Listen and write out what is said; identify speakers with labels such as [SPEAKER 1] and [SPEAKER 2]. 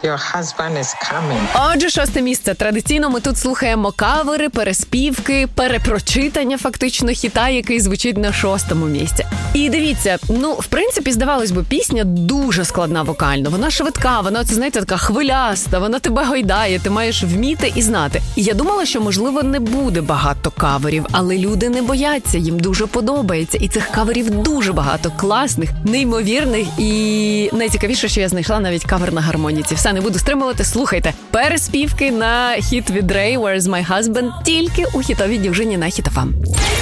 [SPEAKER 1] Your husband is coming.
[SPEAKER 2] Отже, 6 місце. Традиційно ми тут слухаємо кавери, переспівки, перепрочитання фактично хіта, який звучить на 6-му місці. І дивіться, в принципі, здавалось би, пісня дуже складна вокально. Вона швидка, вона, це, знаєте, така хвиляста, вона тебе гойдає, ти маєш вміти і знати. І я думала, що, можливо, не буде багато каверів, але люди не бояться, їм дуже подобається. І цих каверів дуже багато, класних, неймовірних. І найцікавіше, що я знайшла навіть кавер на гармоніці. Все, не буду стримувати, слухайте. Переспівки на хіт від Ray, Where's My Husband, тільки у хітовій дівжині на Hit FM.